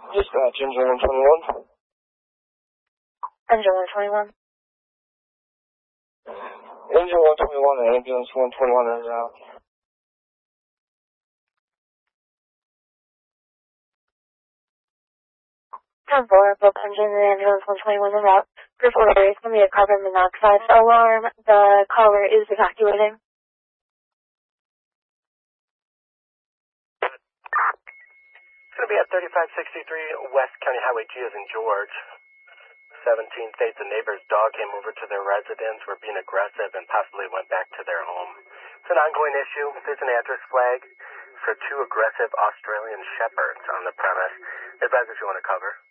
Dispatch, engine 121. Engine 121. Engine 121, ambulance 121 is out. 10-4, both engine and ambulance 121 is out. Report there is going to be a carbon monoxide alarm. The caller is evacuating. It's going to be at 3563 West County Highway G as in George. 17 states a neighbor's dog came over to their residence, were being aggressive, and possibly went back to their home. It's an ongoing issue. There's an address flag for 2 aggressive Australian shepherds on the premise. Advise if you want to cover.